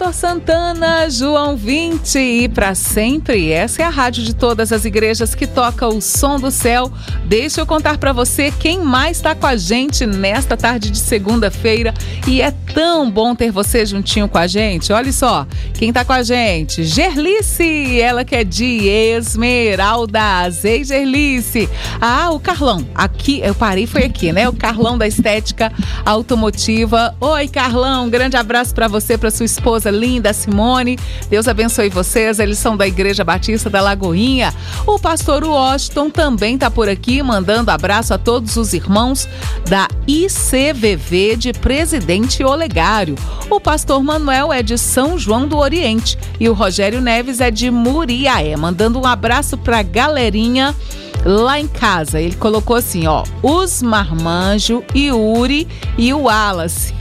Pastor Santana, João 20 e para sempre. Essa é a rádio de todas as igrejas que toca o som do céu. Deixa eu contar para você quem mais está com a gente nesta tarde de segunda-feira. E é tão bom ter você juntinho com a gente. Olha só, quem está com a gente? Gerlice, ela que é de Esmeraldas. Ei, Gerlice. Ah, o Carlão. Aqui, eu parei, foi aqui, né? O Carlão da Estética Automotiva. Oi, Carlão, um grande abraço para você, para sua esposa linda, Simone. Deus abençoe vocês, eles são da Igreja Batista da Lagoinha. O pastor Washington também está por aqui, mandando abraço a todos os irmãos da ICVV de Presidente Olegário. O pastor Manuel é de São João do Oriente e o Rogério Neves é de Muriaé, mandando um abraço para a galerinha lá em casa. Ele colocou assim, ó, os Marmanjo, Yuri e o Wallace.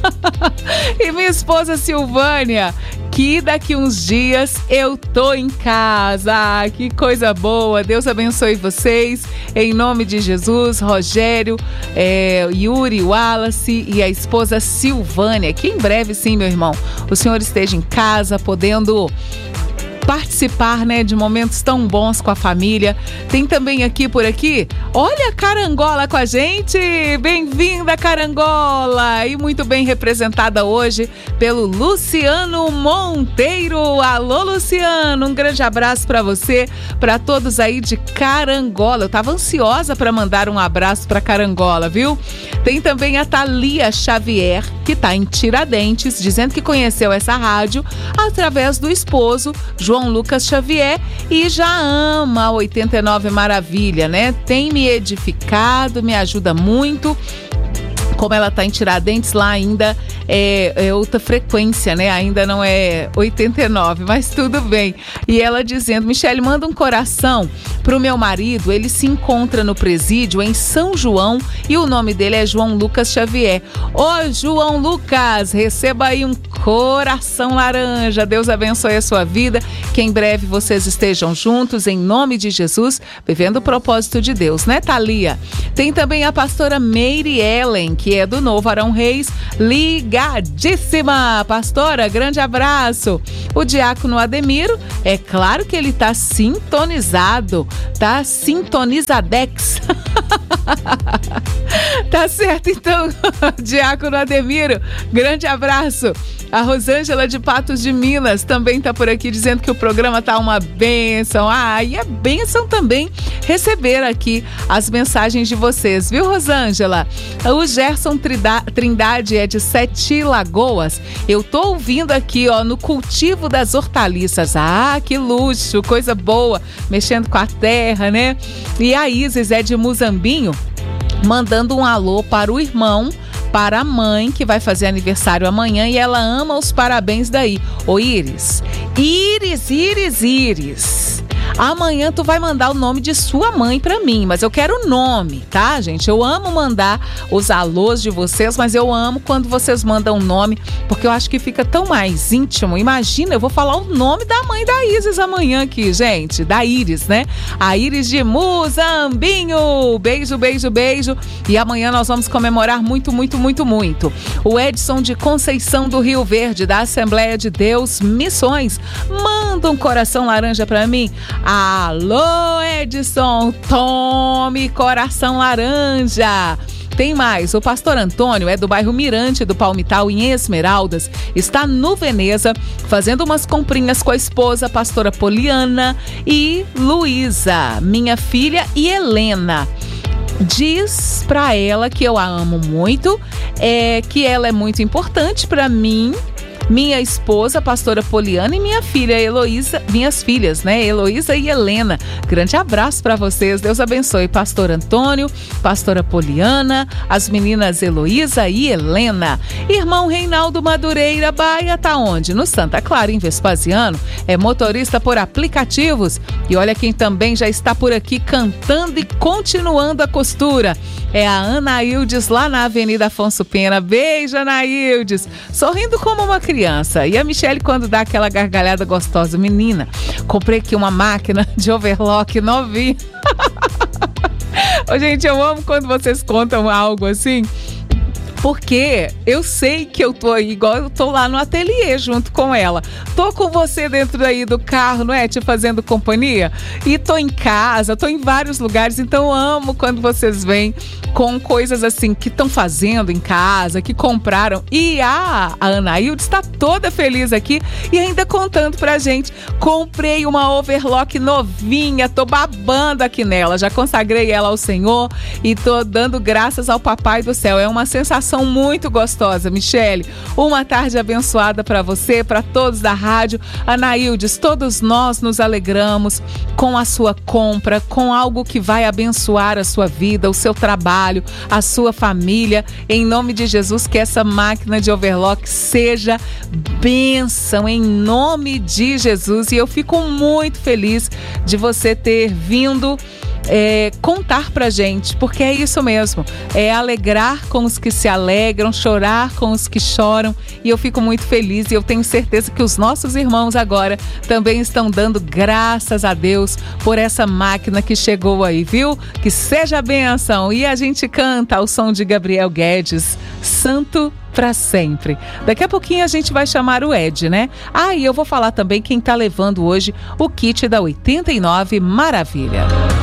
E minha esposa Silvânia, que daqui uns dias eu tô em casa. Ah, que coisa boa. Deus abençoe vocês. Em nome de Jesus, Rogério, Yuri, Wallace e a esposa Silvânia. Que em breve, sim, meu irmão, o senhor esteja em casa, podendo participar, né, de momentos tão bons com a família. Tem também por aqui, olha a Carangola com a gente. Bem-vinda, Carangola! E muito bem representada hoje pelo Luciano Monteiro. Alô, Luciano, um grande abraço para você, para todos aí de Carangola. Eu tava ansiosa para mandar um abraço para Carangola, viu? Tem também a Thalia Xavier, que tá em Tiradentes, dizendo que conheceu essa rádio através do esposo, João Lucas Xavier, e já ama a 89 Maravilha, né? Tem me edificado, me ajuda muito. Como ela está em Tiradentes, lá ainda é outra frequência, né? Ainda não é 89, mas tudo bem. E ela dizendo, Michele, manda um coração pro meu marido, ele se encontra no presídio em São João e o nome dele é João Lucas Xavier. Ô, João Lucas, receba aí um coração laranja. Deus abençoe a sua vida, que em breve vocês estejam juntos, em nome de Jesus, vivendo o propósito de Deus, né, Thalia? Tem também a pastora Meire Ellen, que é do Novo Arão Reis, ligadíssima. Pastora, grande abraço. O diácono Ademiro, é claro que ele tá sintonizado, tá sintonizadex. Tá certo, então, diácono Ademiro, grande abraço. A Rosângela de Patos de Minas também tá por aqui dizendo que o programa tá uma bênção. Ah, e é bênção também receber aqui as mensagens de vocês, viu, Rosângela? O Gerson Trindade é de Sete Lagoas. Eu tô ouvindo aqui, ó, no cultivo das hortaliças. Ah, que luxo, coisa boa, mexendo com a terra, né? E a Isis é de Muzambinho, mandando um alô para o irmão, para a mãe, que vai fazer aniversário amanhã, e ela ama os parabéns daí. Ô, Iris, amanhã tu vai mandar o nome de sua mãe pra mim, mas eu quero o nome, tá, gente? Eu amo mandar os alôs de vocês, mas eu amo quando vocês mandam o nome, porque eu acho que fica tão mais íntimo. Imagina, eu vou falar o nome da mãe da Isis amanhã aqui, gente, da Iris, né? A Iris de Muzambinho. Beijo, beijo, beijo. E amanhã nós vamos comemorar muito, muito, muito, muito. O Edson de Conceição do Rio Verde, da Assembleia de Deus Missões, manda um coração laranja pra mim. Alô, Edson, tome coração laranja. Tem mais, o pastor Antônio é do bairro Mirante do Palmital, em Esmeraldas, está no Veneza, fazendo umas comprinhas com a esposa, pastora Poliana e Luísa, minha filha, e Helena. Diz pra ela que eu a amo muito, que ela é muito importante pra mim, minha esposa, pastora Poliana, e minha filha Heloísa, minhas filhas, né, Heloísa e Helena. Grande abraço para vocês, Deus abençoe, pastor Antônio, pastora Poliana, as meninas Heloísa e Helena. Irmão Reinaldo Madureira Baia tá onde? No Santa Clara, em Vespasiano, é motorista por aplicativos. E olha quem também já está por aqui cantando e continuando a costura, é a Anaildes, lá na Avenida Afonso Pena. Beijo, Anaildes, sorrindo como uma criança. E a Michele, quando dá aquela gargalhada gostosa, menina, comprei aqui uma máquina de overlock novinha. Ô, gente, eu amo quando vocês contam algo assim, porque eu sei que eu tô aí, igual eu tô lá no ateliê junto com ela. Tô com você dentro aí do carro, não é? Te fazendo companhia. E tô em casa, tô em vários lugares, então eu amo quando vocês vêm com coisas assim que estão fazendo em casa, que compraram. E a Anaílde está toda feliz aqui e ainda contando pra gente. Comprei uma overlock novinha, tô babando aqui nela. Já consagrei ela ao Senhor e tô dando graças ao Papai do Céu. É uma sensação muito gostosa, Michele. Uma tarde abençoada para você, para todos da rádio. Anaíldes, todos nós nos alegramos com a sua compra, com algo que vai abençoar a sua vida, o seu trabalho, a sua família. Em nome de Jesus, que essa máquina de overlock seja bênção, em nome de Jesus. E eu fico muito feliz de você ter vindo contar pra gente, porque é isso mesmo, é alegrar com os que se alegram, chorar com os que choram, e eu fico muito feliz e eu tenho certeza que os nossos irmãos agora também estão dando graças a Deus por essa máquina que chegou aí, viu? Que seja a bênção. E a gente canta ao som de Gabriel Guedes, Santo para sempre. Daqui a pouquinho a gente vai chamar o Ed, né? E eu vou falar também quem tá levando hoje o kit da 89 Maravilha.